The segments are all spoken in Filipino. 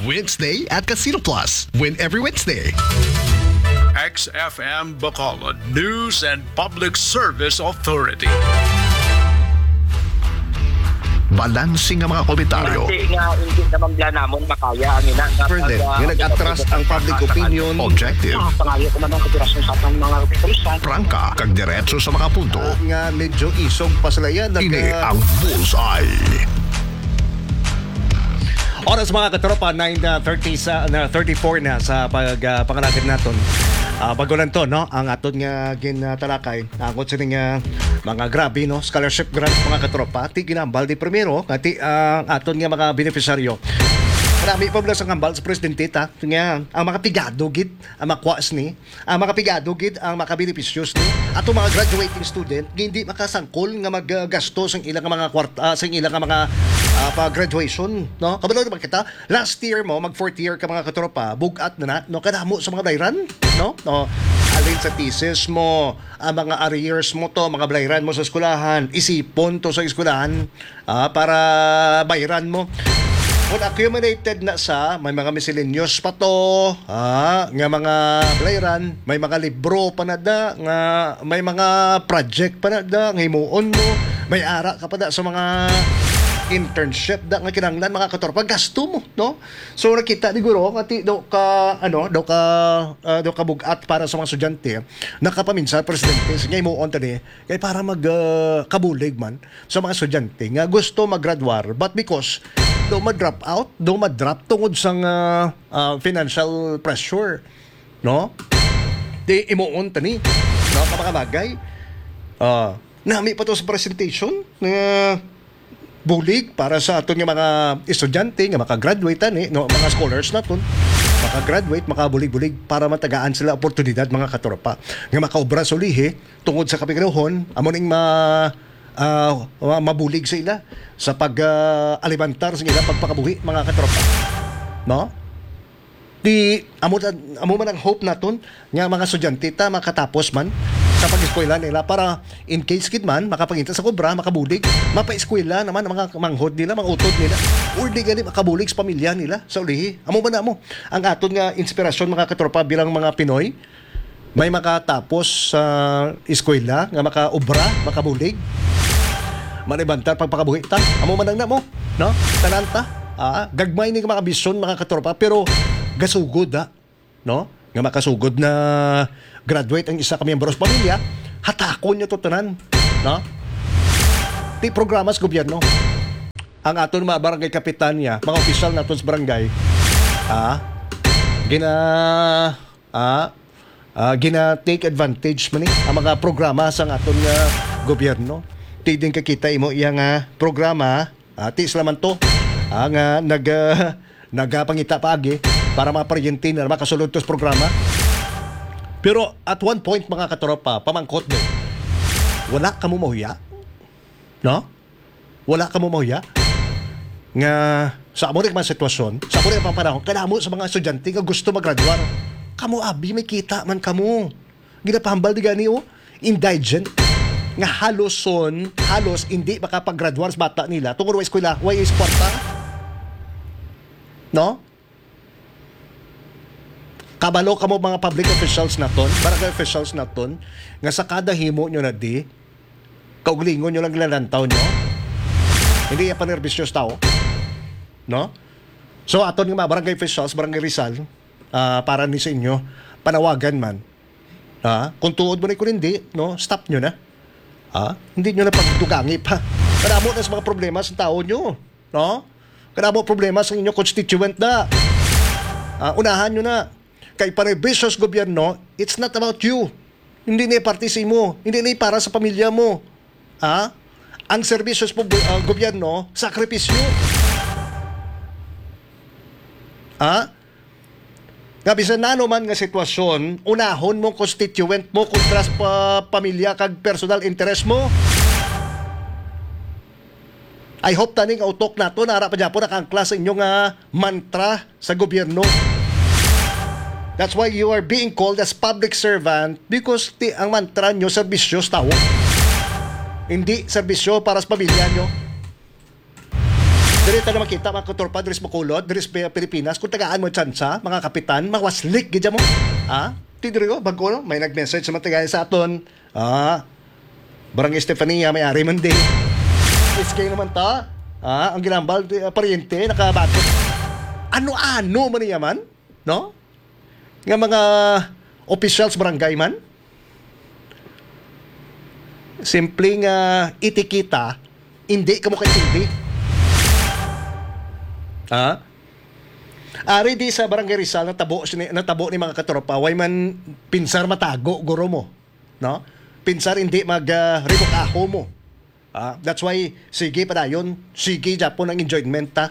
Wednesday at Casino Plus. Win every Wednesday. XFM Bacolod News and Public Service Authority. Balansing ang mga komentaryo. Hindi naman bla namon makaya ang ina. Further, yung nag-atras ang public opinion. Objective. Pangayo ko man ang konspirasyon sa atong mga pulisan. Prangka, kag diretso sa mga punto. Nga medyo isog pa sila yan. Ini ang Bullseye. Oras mga katropa, 9:34 na sa pangalagad naton. Bago lang to, no? Ang aton nga ginatalakay, angot sa nga mga grabe, no? Scholarship grant mga katropa. Ti ginambal di primero, kati ang aton nga mga beneficiaryo. Marami pa sa kambal sa presidente ta. Nga, ang mga pigado gid, ang makwas ni, ang mga pigado gid, ang makabenepisyos ni, ato mga graduating student, hindi makasangkol nga maggasto sa ilang mga kwarta, sa ilang mga pa-graduation, no? Kabalo naman kita, last year mo, mag-fourth year ka mga katropa, bugat na, no? Kadamo sa mga bayran, no? No? Alin sa thesis mo, ang mga arrears mo to, mga bayran mo sa eskwelahan, isipon to sa eskwelahan, para bayran mo. Kung accumulated na sa, may mga miscellaneous pa to, nga mga bayran, may mga libro pa na da, nga may mga project pa na da, nga himuon mo, may ara ka pa da sa mga internship da nga kinahanglan mga katorpa gasto mo, no? So nakita siguro ngati daw ka bugat para sa mga estudyante nakapaminsan presidente sa ngay mo on tani kay para mag kabulig man sa mga estudyante nga gusto mag-graduar but because daw ma-drop out, daw ma-drop tungod sa financial pressure, no? Di imuon tani, no? Kamakabagay. Nami pa to sa presentation bulig para sa aton nga mga estudyante nga makagraduate ani, no? Mga scholars naton makagraduate, makabulig-bulig para matagaan sila oportunidad mga katropa nga makaobra sa ulihi tungod sa kapiganohon amo ning mabulig sa ila sa pag-alibantar sa ila pagpakabuhi mga katropa, no? Di amo man ang hope naton nga mga estudyante ta makatapos man sa pag-eskwela nila para in case kid man makapanginta sa kobra, makabulig, mapa-eskwela naman ang mga manghod nila, mga utod nila or di gali makabulig sa pamilya nila sa ulihi. Amo man mo ang aton nga inspirasyon mga katropa bilang mga Pinoy may makatapos sa eskwela nga makaobra, makabulig, manibantar pagpakabuhi ta. Amo man ang namo, no? Talanta. Gagmay ni mga bisyon mga katropa pero gasugod no? Nga makasugod na graduate ang isa ka miyembro sa pamilya, hatakon niya to tanan, no? Ti programa sa gobyerno. Ang aton mga barangay kapitan niya, mga opisyal naton sa barangay, gina take advantage man ang mga programa sa aton nga gobyerno. Ti din kakita imo iyang programa, ti islaman to, nga nagapangita paagi para maparyente na makasulod to sa programa. Pero at one point mga katropa, pamangkot mo, wala ka mo mahuya, no? Wala ka mo mahuya nga sa amo rin mga sitwasyon, sa amo rin mga panahon, kanamo sa mga estudyante nga gusto mag-graduar. Kamu abi, may kita man kamo. Ginapahambal di gani indigent nga halos hindi makapag-graduar sa bata nila tungod wa eskwela, wa eskwela, no? Kabalo ka mo mga public officials naton, barangay officials naton, nga sa kada himo nyo na di, kauglingon nyo lang nilalantaw nyo, hindi yan panerbisyos tao, no? So aton nga mga barangay officials, barangay Rizal, para ni sa inyo, panawagan man, kung tuod mo na kung hindi, no? Stop nyo na, hindi nyo na pagdugangi pa, kadamo na sa mga problema sa tao nyo, no? Kadamo problema sa inyong constituent na, unahan nyo na. Kay parebisyon sa gobyerno, it's not about you. Hindi na partisi mo. Hindi na para sa pamilya mo. Ang serbisyo sa gobyerno, sakripisyo. Nga bisan na man nga sitwasyon, unahon mong constituent mo kontra sa pamilya kag personal interest mo. I hope taning utok nato nara pa Japon nakangklas sa inyong mantra sa gobyerno. That's why you are being called as public servant because ang mantra nyo, serbisyo sa tao. Hindi serbisyo para sa pamilya nyo. Dili ta na makita mga katropa, diri sa Bacolod, diri sa Pilipinas, kung tagaan mo tsansa, mga kapitan, mga waslik, gidya mo. Tidiri ko, bago no, may nag-message sa mga tagay sa aton. Barangay Estefania, may ari man din. SK naman ta. Ang ginambal, pariente, nakabato. Ano-ano man niya man, no? Nga mga officials barangay man. Simpleng itikita, hindi ka mo kaintindi. Ari di sa Barangay Rizal natabo ni mga katropa way man pinsar matago guro mo, no? Pinsar hindi revokaho mo. That's why sige padayon, sige Japon ang enjoyment ta.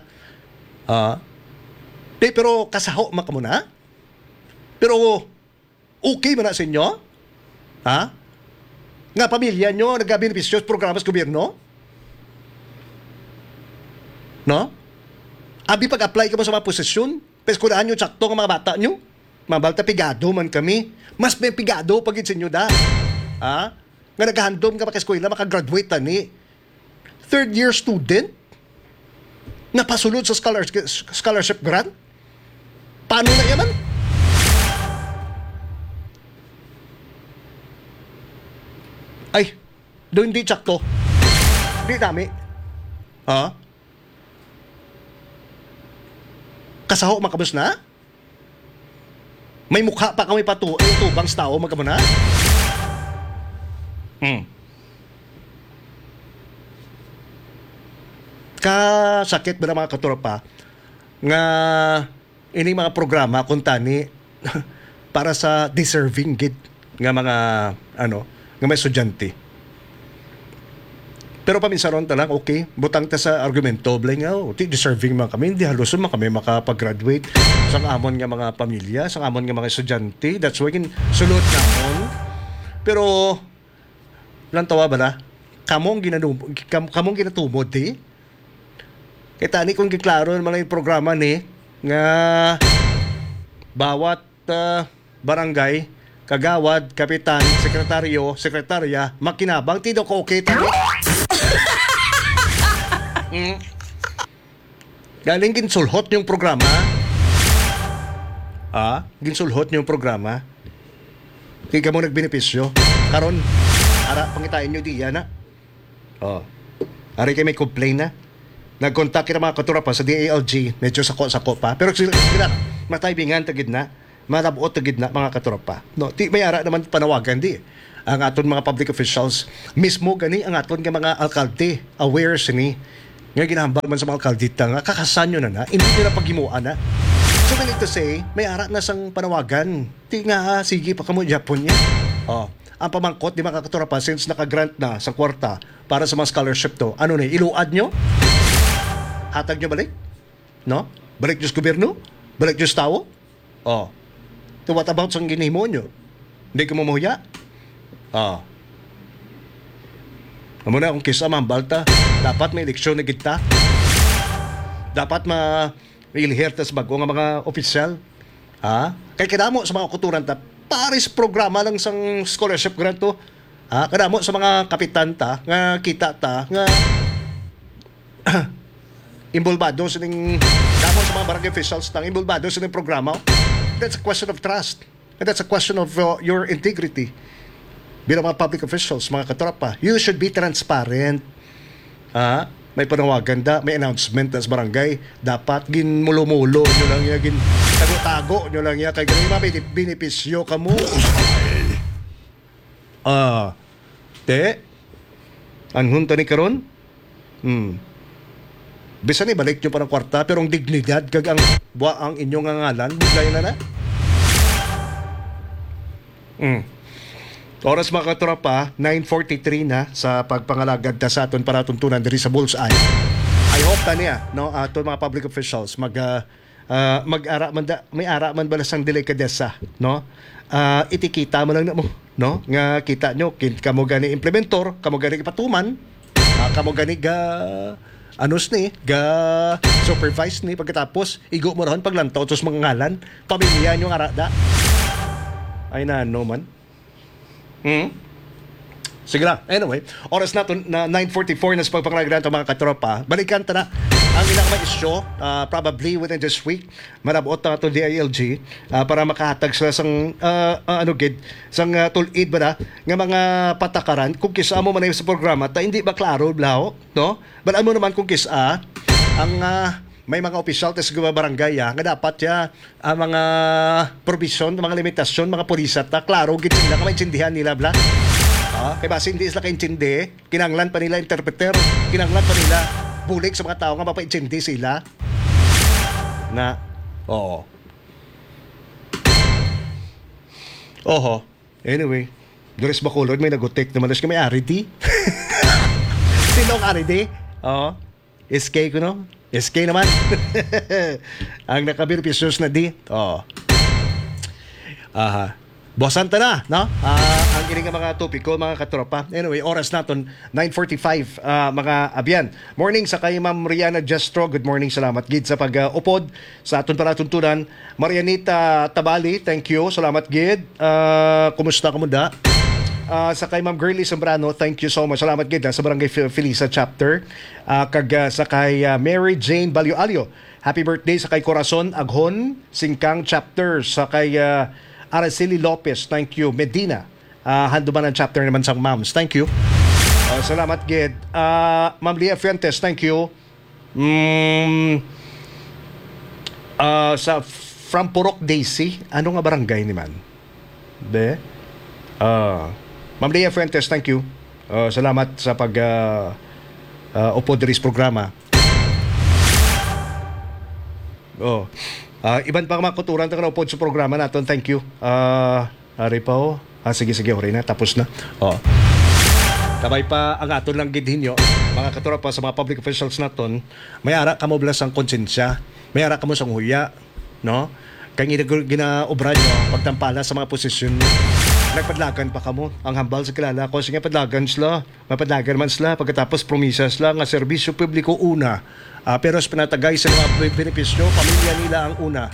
Pero kasaho man ka muna. Pero okay man na sa inyo? Nga pamilya nyo nagbenepisyo sa programa sa gobyerno? No? Abi pag-apply ka mo sa mga posisyon, peskulaan nyo tsakto ng mga bata nyo. Mabalta pigado man kami. Mas may pigado pag sa inyo da. Nga naghahandom ka pa ka-eskwela, makagraduate tani. Third year student? Napasulod sa scholarship grant? Paano na yaman? Ay, doon di tsakto. Di dami. Kasaho makabos na? May mukha pa kami tubang sa tao magkamo na? Kasakit ba na mga katropa nga ini mga programa kung tani para sa deserving gid nga mga nga may estudyante. Pero paminsaron talang okay, butang ta sa argumento blay nga ti deserving man kami, hindi haluson man kami makapag-graduate sang amon nga mga pamilya, sang amon nga mga estudyante. That's why sulod namon. Pero lang tawa ba na? Kamong ginatumod di? Kaya tani kung giklaro naman yung programa ni nga bawat barangay, kagawad, kapitan, sekretaryo, sekretarya, makinabang, tido ko okay tani. Galing ginsulhot yung programa. Ginsulhot yung programa. Kaya ka mo nagbenepisyo. Karon, ara, pangitain nyo di yan, ari kayo may complain na. Nag-contact kita mga katurapa sa DALG, medyo sako-sako pa. Pero sila, mataybingan tagid na, malabuot tagid na mga katurapa. No, may ara naman panawagan di. Ang aton mga public officials, mismo gani ang aton nga mga alkalde, aware sini, nga ginahambal man sa mga alkaldita nga, kakasan nyo na, hindi nyo na paghimuan na. So, meaning to say, may ara na sang panawagan. Di nga, sige pa kamo Japon niya. Ang pamangkot, di mga katurapa, since nakagrant na sa kwarta para sa mga scholarship to, iluad nyo? Hatag nyo balik? No? Balik nyo sa gobyerno? Balik nyo sa tao? So what about sa ginihimo nyo? Hindi ka mamuhuya? Amo na kung kisa mambalta, dapat may eleksyon na kita. Dapat ma-ilhertas bago nga mga opisyal. Kaya kadamo sa mga kuturan ta, paris programa lang sang scholarship grant to. Kadamo sa mga kapitan ta, nga kita ta, nga involvado sa ning damo sa mga barangay officials tang involvado sa ning programa. That's a question of trust. And that's a question of your integrity. Bilang mga public officials, mga katropa, you should be transparent. May panawagan da, may announcement sa barangay, dapat ginmulo-mulo nyo lang yan, tago-tago nyo lang yan, kaya ganun may benepisyo ka mo. Anhunta ni karon? Bisa ni balik nyo pa ng kwarta, pero ang dignidad kag ang buwa ang inyong ngalan, buglay na na. Oras mga katropa, 9:43 na sa pagpangalagad ta sa aton para tuntunan diri sa Bullseye. I hope ta niya, no, aton mga public officials mag-ara man may ara man bala sang delikadesa, no? Itikita mo lang na mo, no? Nga kita nyo kamo gani implementor, kamo gani ipatuman, kamo gani supervise ni pagkatapos igo mo rahon paglantaw sa mga ngalan, pamilya nyo nga arada. Ay na no man. Sige lang. Anyway, oras natin na 9:44 na sa pagpangalagdan ng mga katropa. Balikan ta na ang ilang may isyo, probably within this week, marabot na ito DILG para makahatag sila sang sang tulid ba na nga mga patakaran kung kisa mo man sa programa ta hindi ba klaro blaho, no? Balaan mo naman kung kisa ang may mga opisyal sa barangay nga dapat ang mga provision, mga limitasyon, mga pulisa ta klaro gid sila ka maintindihan nila bla. Kaya base hindi sila kaintindi, kinanglan pa nila interpreter, kinanglan pa nila bulik sa mga tao nga mapaintindi sila. Na, oo. Oho. Anyway, Doris Bacolod may nagutik naman ka may RD. Sino ang RD? Oo. SK ko no? SK naman. Ang nakabirpisos na di. Oo. Aha. Bosan ta na, no? Ang ining mga topiko, mga katropa. Anyway, oras naton 9:45 mga abyan. Morning sa kay Ma'am Riana Jestro. Good morning, salamat gid sa pag-upod sa aton palatuntunan. Marianita Tabali, thank you. Salamat gid. Kumusta ka munda? Sa kay Ma'am Girly Zambrano, thank you so much. Salamat gid sa Barangay Felisa chapter. Sa kay Mary Jane Balyoalio. Happy birthday sa kay Corazon Aghon Singkang chapter. Sa kay Araceli Lopez, thank you. Medina, handuman ang chapter naman sa moms, thank you. Salamat gid. Ma'am Lia Fuentes, thank you. Sa from Purok Daisy, ano nga barangay ni man? De? Ma'am Lia Fuentes, thank you. Salamat sa pag upo diri sa programa. Iban pang makuturan ta upod sa programa naton. Thank you. Ari pa ho. Sige, okay na. Tapos na. Kabay pa ang aton lang gidhinyo, mga katropa sa mga public officials naton, may ara kamo blas ang konsensya. May ara kamo sang huya, no? Kaya ginaobra nyo pagtampala sa mga posisyon nyo. Nagpadlagan pa kamo. Ang hambal sa kilala ko, sige padlagan sila. Mapadlagan man sila pagkatapos promisa sila nga serbisyo publiko una. Pero sa pinatagay sa mga benepisyo, pamilya nila ang una.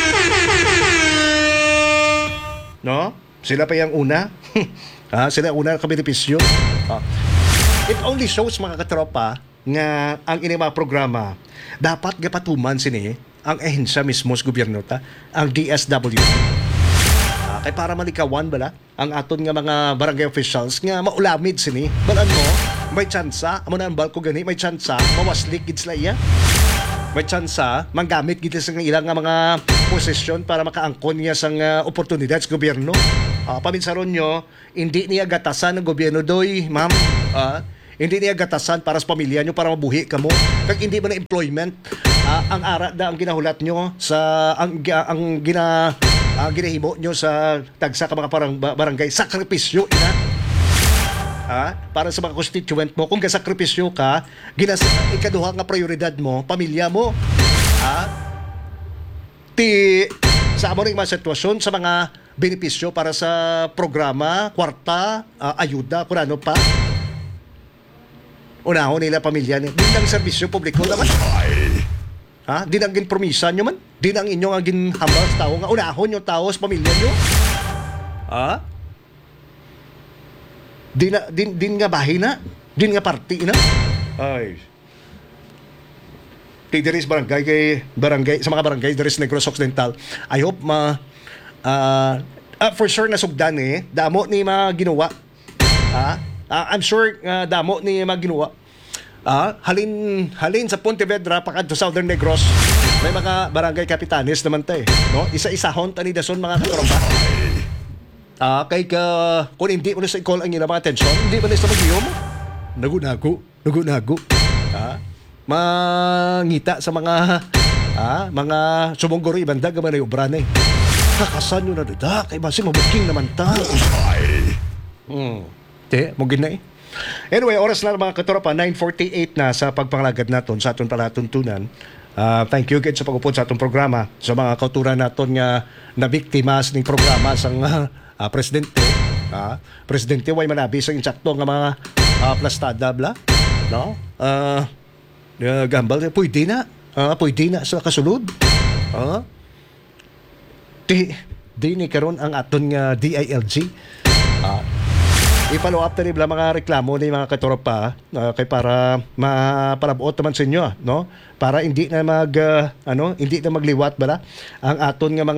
No? Sila pa yung una. Sila una ang benepisyo. It only shows, mga katropa, nga ang ining mga programa dapat gapatuman sini ang ehensya mismo sa gobyerno ta, ang DSWD. Kay para malikawan bala ang aton nga mga barangay officials nga maulamid sini. Balan mo, may tsansa, amo na ang balko gani, may tsansa, mawaslik gid sila iya. May tsansa, manggamit gid sa ilang nga mga posisyon para makaangkon niya sang oportunidad sa gobyerno. Paminsaron nyo, hindi niya gatasan ng gobyerno doy, ma'am. Hindi niya gatasan para sa pamilya nyo, para mabuhi ka mo. Kag hindi ba na employment, ang ara da ang ginahulat nyo sa ang ginahimo nyo sa tagsa ka mga barangay, sakripisyo ina. Para sa mga constituent mo, kung gasakripisyo ka, ikaduha nga prioridad mo, pamilya mo. Sa amo ring mga sitwasyon sa mga benepisyo para sa programa, kwarta, ayuda, kung ano pa. Unahon nila pamilya niya. Di lang serbisyo publiko naman. Di lang ginpromisa nyo man. Di lang inyong agin hambal sa tao nga. Unahon yung tao sa pamilya nyo. Din nga bahay na. Din nga party na. Ay. Tidiris barangay kay barangay sa mga barangay Diris Negros Occidental. I hope for sure nasugdan damo ni mga ginawa. I'm sure damo ni mga ginawa. Halin sa Pontevedra pakadto Southern Negros. May mga barangay kapitanes naman tayo, no? Isa-isahon tani dason mga katropa. Kay kung hindi mo na sa i-call ang ilang mga atensyon, hindi mo na sa mag-iyo mo. Nagunago. Mangita sa mga sumonggoro ibanda gaman na ubra na kakasan nyo na dada kay basi mabuking naman ta. Mugin na Anyway, oras na mga katropa, 9:48 na sa pagpangalagad naton sa aton palatuntunan. Thank you again sa pag-upod sa atong programa, sa mga kauturan naton nga nabiktima sa ning programa sang presidente. Presidente way manabi sa insakto nga mga plastada bla, no? Gambal pwede na sa kasulod. Di ni karon ang aton nga DILG. i-follow up na rin mga reklamo ni mga katropa kay para mapalabot naman sa inyo, no? Para hindi na hindi na magliwat bala ang aton nga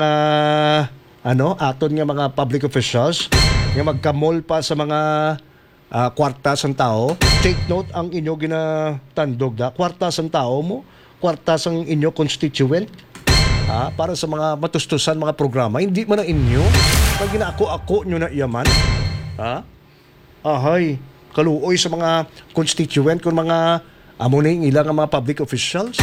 mga public officials nga magkamol pa sa mga kwarta sang tao. Take note ang inyo ginatandog da. Kwarta sang tao mo, kwarta sang inyo constituent. Para sa mga matustusan mga programa, hindi man ang inyo. Pag ginaako-ako nyo na iyaman, ahay, kaluoy sa mga constituent kung mga amo na yung ilang mga public officials.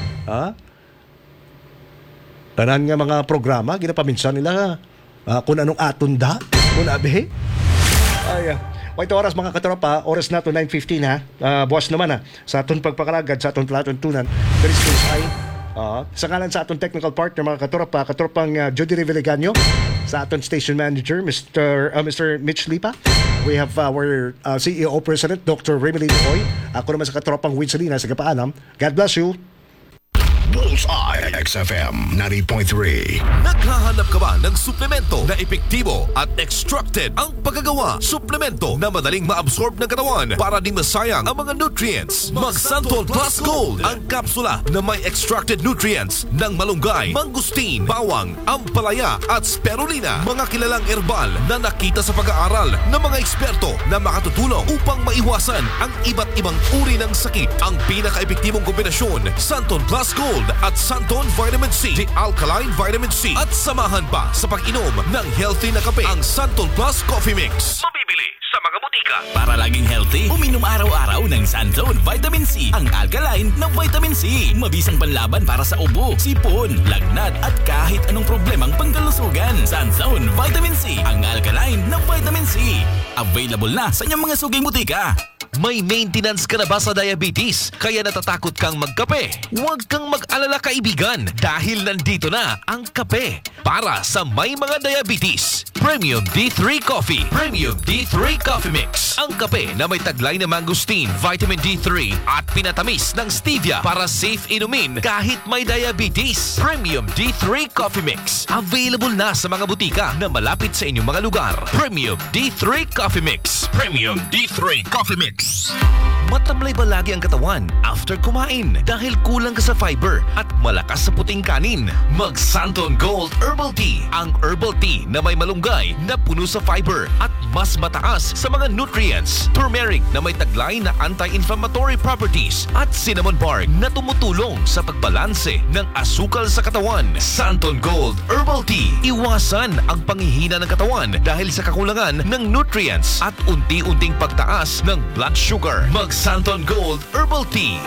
Tanan nga mga programa, ginapaminsan nila kung anong atunda, kung abe. Ay, ito oras mga katropa, oras na to 9:15 ha. Buwas naman sa aton pagpakalagad, sa aton palatuntunan. There is case ay sa ngalan sa aton technical partner mga katropang Judy Revelegaño, sa aton station manager Mr. Mitch Lipa. We have our CEO President Dr. Remily Oy. Ako naman sa katropang Win Salina sa Kapaalam. God bless you. Bullseye XFM 90.3. Naghahanap ka ba ng suplemento na epektibo at extracted ang paggagawa? Suplemento na madaling maabsorb ng katawan para di masayang ang mga nutrients. Mag-Santol Plus Gold, ang kapsula na may extracted nutrients ng malunggay, mangustin, bawang, ampalaya at spirulina. Mga kilalang herbal na nakita sa pag-aaral ng mga eksperto na makatutulong upang maiwasan ang iba't ibang uri ng sakit. Ang pinaka-epektibong kombinasyon, Santol Plus Gold at Santon Vitamin C, the Alkaline Vitamin C, at samahan pa sa pag-inom ng healthy na kape ang Santon Plus Coffee Mix. Mabibili sa mga butika. Para laging healthy, uminom araw-araw ng Santon Vitamin C, ang alkaline na vitamin C. Mabisang panlaban para sa ubo, sipon, lagnat at kahit anong problemang pangkalusugan. Santon Vitamin C, ang alkaline na vitamin C. Available na sa inyong mga suging butika. May maintenance ka na ba sa diabetes? Kaya natatakot kang magkape? Huwag kang mag-alala kaibigan dahil nandito na ang kape para sa may mga diabetes. Premium D3 Coffee. Premium D3 Coffee Mix. Ang kape na may taglay na mangustin, vitamin D3 at pinatamis ng stevia para safe inumin kahit may diabetes. Premium D3 Coffee Mix. Available na sa mga butika na malapit sa inyong mga lugar. Premium D3 Coffee Mix. Premium D3 Coffee Mix. Matamlay ba lagi ang katawan after kumain dahil kulang ka sa fiber at malakas sa puting kanin? Mag Santon Gold Herbal Tea, ang herbal tea na may malunggay na puno sa fiber at mas mataas sa mga nutrients. Turmeric na may taglay na anti-inflammatory properties at cinnamon bark na tumutulong sa pagbalanse ng asukal sa katawan. Santon Gold Herbal Tea. Iwasan ang panghihina ng katawan dahil sa kakulangan ng nutrients at unti-unting pagtaas ng blood sugar. Mag Santon Gold Herbal Tea.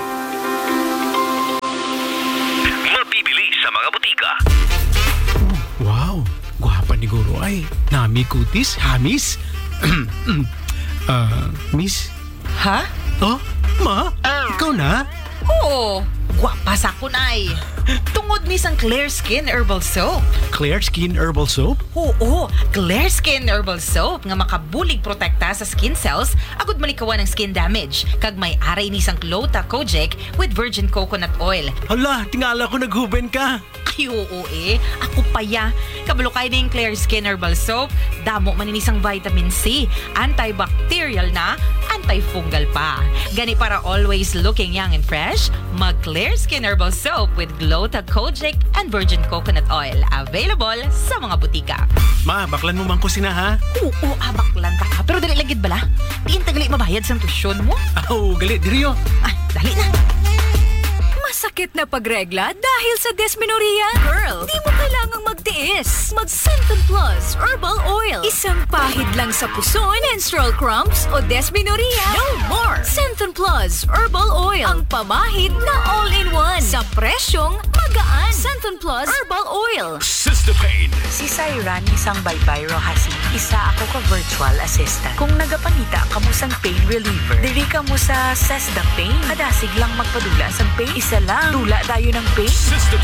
Mabibili sa mga butika. Wow, gwapa ni Guro ay. Nami kutis, hamis. Miss? Ha? Oh, ma? Ikaw na? Oo, gwapa sa kunay. Tungod ni sang Clear Skin Herbal Soap. Clear Skin Herbal Soap? Oo, Clear Skin Herbal Soap nga makabulig protekta sa skin cells agud malikawan ng skin damage kag may aray ni sang Glota Kojic with virgin coconut oil. Hala, tingala ko naghuben ka. Ay oo ako paya. Kabalo kay ning Clear Skin Herbal Soap, damo man inisang vitamin C, antibacterial na, antifungal pa. Gani para always looking young and fresh, mag Clear Skin Herbal Soap with Glota Kojic and virgin coconut oil. Available sa mga butika. Ma, baklan mo man ko sina ha? Oo, baklan ta ka. Pero dali lagid bala. Diin tagali mabayad sa tusyon mo. Oh, gali, diriyo. Ay, dali na. Masakit na pagregla dahil sa dysmenorrhea? Girl, di mo kailangang magtiis. Mag Santon Plus Herbal Oil. Isang pahid lang sa puso, menstrual cramps o dysmenorrhea. No more! Santon Plus Herbal Oil. Ang pamahid na all-in-one. Sa presyong magaan. Santon Plus Herbal Oil. Sister Pain. Si Syran, isang baybay Rohasi. Isa ako ka virtual assistant. Kung nagapangita ka mo sang pain reliever, diri ka mo sa Sesda Pain. Kadasig lang magpadula sang pain. Isa lang. Tula tayo ng pain. Sister Pain.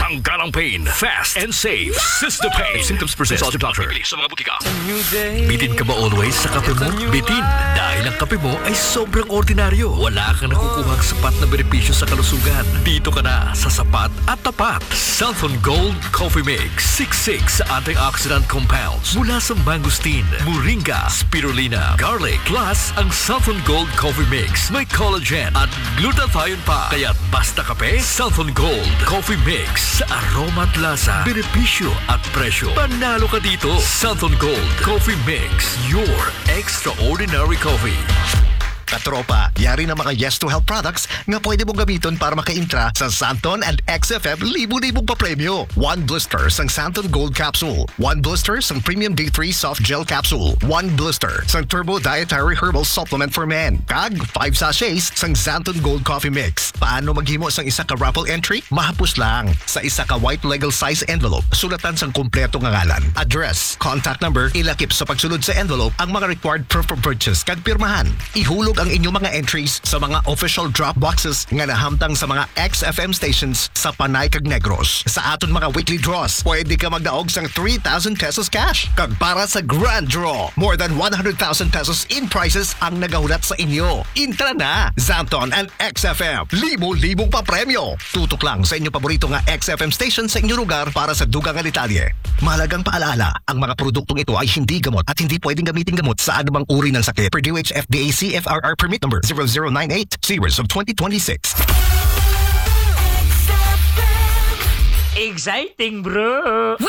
Tanggalang pain, fast and safe. Sistapain. If symptoms persist, consult your doctor. Sa mga butika. Bitin ka ba always sa kape mo? Bitin. Dahil ang kape mo ay sobrang ordinaryo. Wala kang nakukuhang sapat na benepisyo sa kalusugan. Dito ka na sa sapat at tapat. Southern Gold Coffee Mix. 66 antioxidant compounds mula sa mangosteen, moringa, spirulina, garlic. Plus, ang Southern Gold Coffee Mix may collagen at glutathione pa. Kaya basta kape, Southern Gold Coffee Mix. Sa aroma at lasa, benepisyo at presyo. Panalo ka dito. Southern Gold Coffee Mix. Your extraordinary coffee. Katropa, yari na mga Yes to Health products nga pwede mong gamiton para maka-intra sa Santon and XFM libu-libong papremyo. 1 blister sang Santon Gold Capsule. 1 blister sang Premium D3 Soft Gel Capsule. 1 blister sang Turbo Dietary Herbal Supplement for Men. Kag 5 sachets sang Santon Gold Coffee Mix. Paano maghimo sang isa ka raffle entry? Mahapos lang. Sa isa ka white legal size envelope, sulatan sang kumpleto nga ngalan, address, contact number, ilakip sa pagsulod sa envelope ang mga required proof of purchase kag pirmahan. Ihulog ang inyong mga entries sa mga official drop boxes nga nahamtang sa mga XFM stations sa Panay kag Negros. Sa aton mga weekly draws, pwede ka magdaog sang 3,000 pesos cash. Kag para sa grand draw, more than 100,000 pesos in prizes ang nagahulat sa inyo. Intra na! Santon and XFM, libo-libong pa premyo. Tutok lang sa inyong paborito nga XFM station sa inyong lugar para sa dugang nga detalye. Mahalagang paalala, ang mga produktong ito ay hindi gamot at hindi pwedeng gamitin gamot sa anumang uri ng sakit. Per DOH FDA CFRR permit number 0098 series of 2026. Exciting, bro!